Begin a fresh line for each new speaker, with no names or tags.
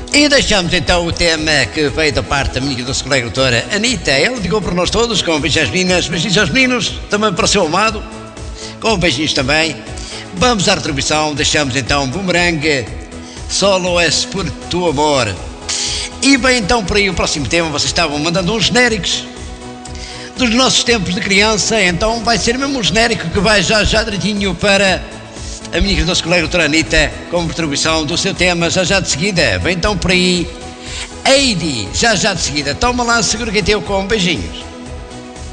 E deixamos então o tema que veio da parte da minha doce colega doutora Anitta. Ela ligou para nós todos com beijos às meninas, beijinhos aos meninos, também para o seu amado, com beijinhos também. Vamos à retribuição, deixamos então Boomerang, Solo es por tu amor. E bem, então por aí o próximo tema, vocês estavam mandando uns genéricos dos nossos tempos de criança, então vai ser mesmo um genérico que vai já direitinho para a minha doce colega doutora Anitta, com retribuição do seu tema, já de seguida. Vem então por aí, Heidi, já de seguida. Toma lá, segura que é teu com beijinhos.